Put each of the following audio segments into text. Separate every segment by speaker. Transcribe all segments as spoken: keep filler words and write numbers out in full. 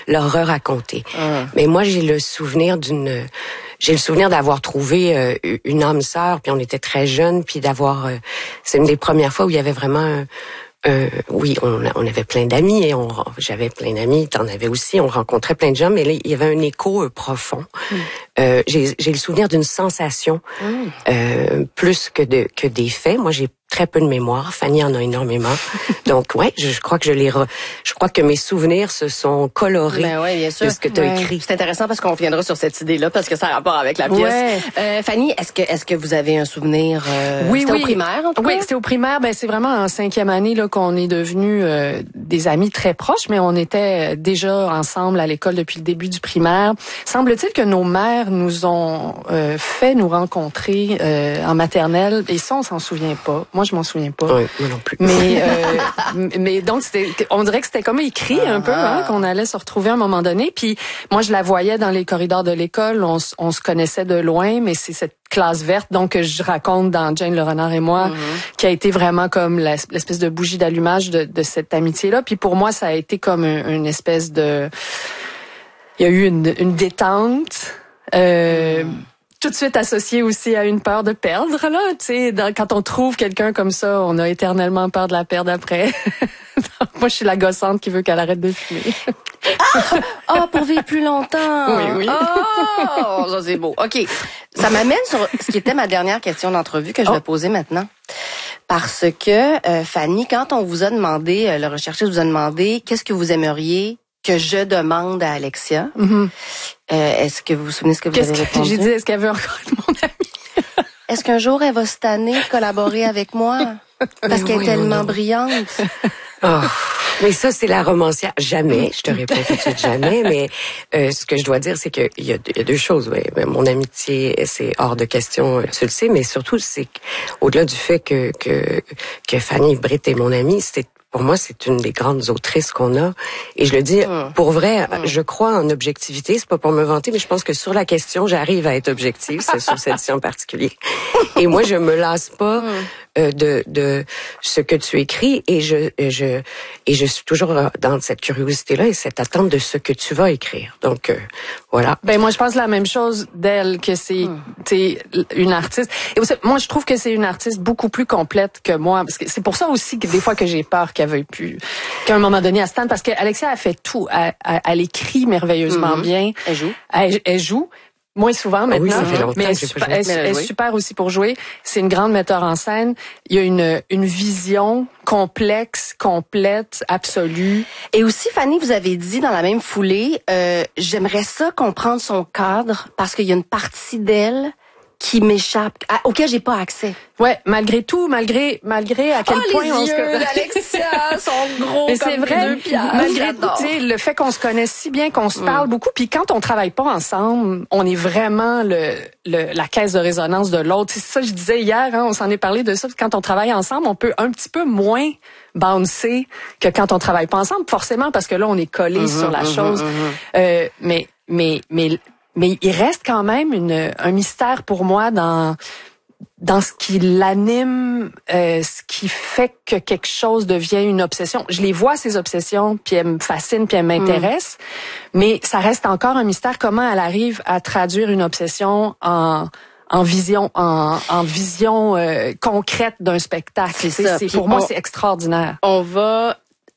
Speaker 1: leur raconter.
Speaker 2: Hum.
Speaker 1: Mais moi, j'ai le souvenir d'une... J'ai le souvenir d'avoir trouvé euh, une âme sœur, puis on était très jeunes, puis d'avoir... Euh, c'est une des premières fois où il y avait vraiment... Un, Euh, oui, on, on avait plein d'amis et on, j'avais plein d'amis, t'en avais aussi, on rencontrait plein de gens, mais là, il y avait un écho euh, profond. Mm. Euh, j'ai, j'ai le souvenir d'une sensation mm. euh, plus que de que des faits. Moi, j'ai très peu de mémoire. Fanny en a énormément. Donc, ouais, je, je crois que je les, re, je crois que mes souvenirs se sont colorés
Speaker 2: ben ouais, bien sûr.
Speaker 1: de ce que tu as
Speaker 2: ouais.
Speaker 1: écrit.
Speaker 2: C'est intéressant parce qu'on reviendra sur cette idée-là parce que ça a rapport avec la pièce.
Speaker 3: Ouais.
Speaker 2: Euh, Fanny, est-ce que est-ce que vous avez un souvenir euh,
Speaker 3: Oui,
Speaker 2: c'était
Speaker 3: oui.
Speaker 2: au primaire en tout
Speaker 3: Oui,
Speaker 2: cas?
Speaker 3: c'était au primaire. Ben c'est vraiment en cinquième année là qu'on est devenus euh, des amis très proches, mais on était déjà ensemble à l'école depuis le début du primaire. Semble-t-il que nos mères nous ont euh, fait nous rencontrer euh, en maternelle et ça on s'en souvient pas. Moi je m'en souviens pas.
Speaker 1: Oui, moi non plus.
Speaker 3: Mais euh, mais donc c'était, on dirait que c'était comme écrit un peu hein, qu'on allait se retrouver à un moment donné. Puis moi je la voyais dans les corridors de l'école, on, on se connaissait de loin, mais c'est cette classe verte donc que je raconte dans Jane le renard et moi mm-hmm. qui a été vraiment comme la, l'espèce de bougie d'allumage de, de cette amitié là. Puis pour moi ça a été comme un, une espèce de, il y a eu une, une détente. Euh, mm. Tout de suite associé aussi à une peur de perdre, là. Tu sais, quand on trouve quelqu'un comme ça, on a éternellement peur de la perdre après. Moi, je suis la gossante qui veut qu'elle arrête de fumer.
Speaker 2: Ah! Oh, pour vivre plus longtemps!
Speaker 3: Oui, oui.
Speaker 2: Oh, ça c'est beau. OK. Ça m'amène sur ce qui était ma dernière question d'entrevue que je vais oh. poser maintenant. Parce que, euh, Fanny, quand on vous a demandé, euh, le recherchiste vous a demandé, qu'est-ce que vous aimeriez que je demande à Alexia? Mm-hmm. Euh, est-ce que vous vous souvenez ce que vous
Speaker 3: Qu'est-ce
Speaker 2: avez répondu?
Speaker 3: J'ai dit, est-ce qu'elle veut encore être mon amie?
Speaker 2: Est-ce qu'un jour, elle va se tanner de collaborer avec moi? Parce qu'elle est tellement brillante.
Speaker 1: Oh, mais ça, c'est la romancière. Jamais, je te réponds tout de suite jamais, mais euh, ce que je dois dire, c'est qu'il y a, il y a deux choses. Ouais. Mon amitié, c'est hors de question, tu le sais, mais surtout, c'est au-delà du fait que, que, que Fanny Britt est mon amie, c'était pour moi, c'est une des grandes autrices qu'on a. Et je le dis, mmh. pour vrai, mmh. je crois en objectivité. C'est pas pour me vanter, mais je pense que sur la question, j'arrive à être objective. C'est sur celle-ci en particulier. Et moi, je me lasse pas mmh. euh, de, de ce que tu écris. Et je, je, et je suis toujours dans cette curiosité-là et cette attente de ce que tu vas écrire. Donc, euh, voilà.
Speaker 3: Ben, moi, je pense la même chose d'elle, que c'est, mmh. t'es une artiste. Et aussi, moi, je trouve que c'est une artiste beaucoup plus complète que moi. Parce que c'est pour ça aussi que des fois que j'ai peur qu'elle veuille plus, qu'à un moment donné, elle se tente, parce qu'Alexia a fait tout. Elle, elle, elle écrit merveilleusement mm-hmm. bien.
Speaker 2: Elle joue.
Speaker 3: Elle, elle joue. Moins souvent maintenant,
Speaker 1: ah oui, ça fait longtemps
Speaker 3: mais elle,
Speaker 1: que j'ai
Speaker 3: super,
Speaker 1: pas joué.
Speaker 3: elle, elle est super aussi pour jouer. C'est une grande metteur en scène. Il y a une, une vision complexe, complète, absolue.
Speaker 2: Et aussi, Fanny, vous avez dit dans la même foulée, euh, j'aimerais ça comprendre son cadre parce qu'il y a une partie d'elle qui m'échappe, à, auquel j'ai pas accès.
Speaker 3: Ouais, malgré tout, malgré malgré à quel
Speaker 2: oh,
Speaker 3: point
Speaker 2: les
Speaker 3: on
Speaker 2: yeux
Speaker 3: se
Speaker 2: d'Alexia sont gros
Speaker 3: mais
Speaker 2: comme
Speaker 3: c'est vrai,
Speaker 2: deux pierres.
Speaker 3: malgré tu sais le fait qu'on se connaisse si bien, qu'on se mm. parle beaucoup, puis quand on travaille pas ensemble, on est vraiment le, le la caisse de résonance de l'autre. C'est ça que je disais hier, hein, on s'en est parlé de ça. Quand on travaille ensemble, on peut un petit peu moins bouncer que quand on travaille pas ensemble, forcément parce que là on est collé mm-hmm, sur la mm-hmm, chose. Mm-hmm. Euh, mais mais mais Mais il reste quand même une, un mystère pour moi dans dans ce qui l'anime, euh, ce qui fait que quelque chose devient une obsession. Je les vois, ces obsessions, puis elles me fascinent, puis elles m'intéressent, mm. mais ça reste encore un mystère comment elle arrive à traduire une obsession en en vision en, en vision euh, concrète d'un spectacle.
Speaker 2: C'est ça.
Speaker 3: C'est, pour
Speaker 2: on,
Speaker 3: moi, c'est extraordinaire.
Speaker 2: On va...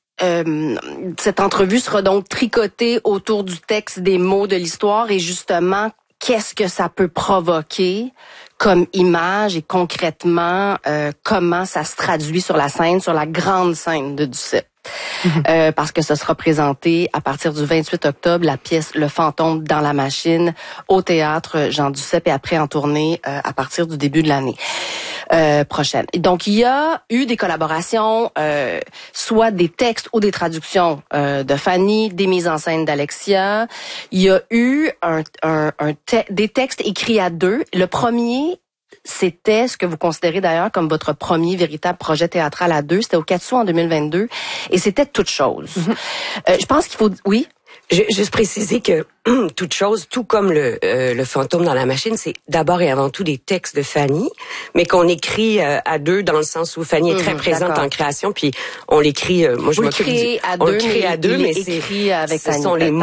Speaker 2: Euh, cette entrevue sera donc tricotée autour du texte, des mots de l'histoire et justement, qu'est-ce que ça peut provoquer comme image et concrètement, euh, comment ça se traduit sur la scène, sur la grande scène de Duceppe. Mm-hmm. Euh, parce que ce sera présenté à partir du vingt-huit octobre, la pièce Le Fantôme dans la machine au théâtre Jean Duceppe et après en tournée euh, à partir du début de l'année euh, prochaine. Donc il y a eu des collaborations, euh, soit des textes ou des traductions euh, de Fanny, des mises en scène d'Alexia. Il y a eu un, un, un te- des textes écrits à deux. Le premier, c'était ce que vous considérez d'ailleurs comme votre premier véritable projet théâtral à deux. C'était au Quat'Sous en deux mille vingt-deux et c'était Toute chose. Mm-hmm. Euh, je pense qu'il faut... Oui?
Speaker 1: Je, juste préciser que toute chose, tout comme le, euh, le fantôme dans la machine, c'est d'abord et avant tout des textes de Fanny, mais qu'on écrit euh, à deux dans le sens où Fanny est très mmh, présente d'accord. en création, puis on l'écrit. Euh, moi, je
Speaker 2: Vous
Speaker 1: m'occupe
Speaker 2: du,
Speaker 1: à
Speaker 2: on
Speaker 1: deux,
Speaker 2: le crée
Speaker 1: mais,
Speaker 2: à deux, mais
Speaker 1: c'est
Speaker 2: écrit avec
Speaker 1: ce
Speaker 2: Fanny.
Speaker 1: sont les mots